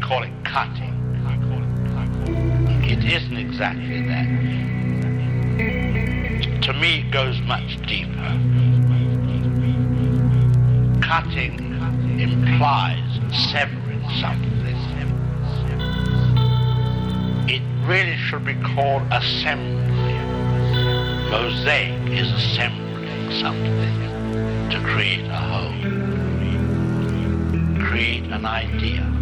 call it cutting. It isn't exactly that. To me, it goes much deeper. Cutting implies severing something. It really should be called assembly. Mosaic is assembling something to create a whole, create an idea.